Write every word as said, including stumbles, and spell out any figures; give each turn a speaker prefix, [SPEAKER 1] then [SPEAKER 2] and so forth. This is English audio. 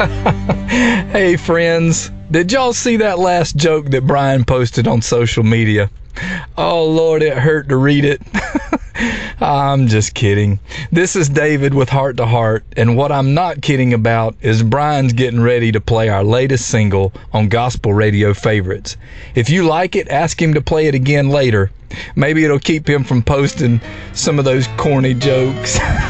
[SPEAKER 1] Hey friends, did y'all see that last joke that Brian posted on social media? Oh Lord, it hurt to read it. I'm just kidding. This is David with Heart to Heart, and what I'm not kidding about is Brian's getting ready to play our latest single on Gospel Radio Favorites. If you like it, ask him to play it again later. Maybe it'll keep him from posting some of those corny jokes.